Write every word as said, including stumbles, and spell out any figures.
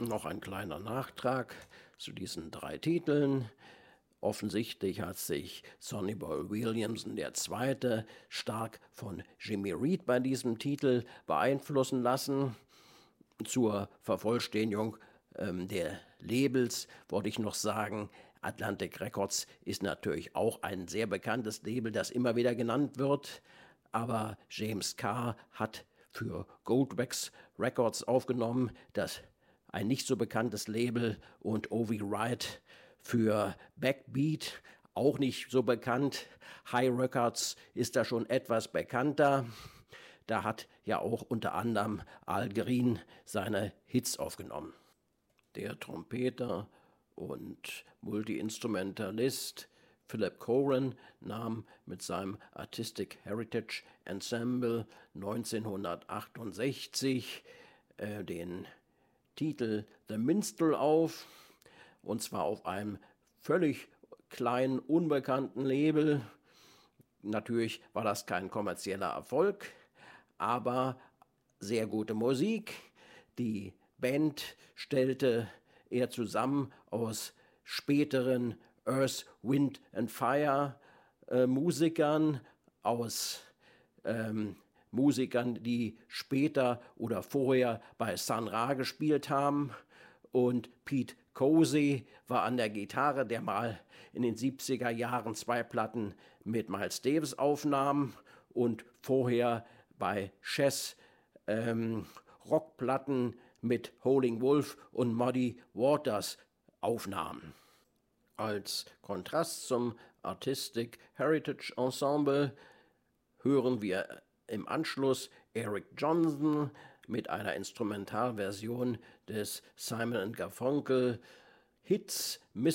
Noch ein kleiner Nachtrag zu diesen drei Titeln. Offensichtlich hat sich Sonny Boy Williamson der Zweite stark von Jimmy Reed bei diesem Titel beeinflussen lassen. Zur Vervollständigung ähm, der Labels wollte ich noch sagen, Atlantic Records ist natürlich auch ein sehr bekanntes Label, das immer wieder genannt wird, aber James Carr hat für Goldwax Records aufgenommen, das ein nicht so bekanntes Label, und O V Wright für Backbeat, auch nicht so bekannt. High Records ist da schon etwas bekannter. Da hat ja auch unter anderem Al Green seine Hits aufgenommen. Der Trompeter und Multi-Instrumentalist Philip Coren nahm mit seinem Artistic Heritage Ensemble neunzehnhundertachtundsechzig äh, den Titel The Minstrel auf, und zwar auf einem völlig kleinen, unbekannten Label. Natürlich war das kein kommerzieller Erfolg, aber sehr gute Musik. Die Band stellte er zusammen aus späteren Earth, Wind and Fire äh, Musikern, aus ähm, Musikern, die später oder vorher bei Sun Ra gespielt haben. Und Pete Cozy war an der Gitarre, der mal in den siebziger Jahren zwei Platten mit Miles Davis aufnahm und vorher bei Chess ähm, Rockplatten mit Howlin' Wolf und Muddy Waters aufnahm. Als Kontrast zum Artistic Heritage Ensemble hören wir im Anschluss Eric Johnson mit einer Instrumentalversion des Simon and Garfunkel Hits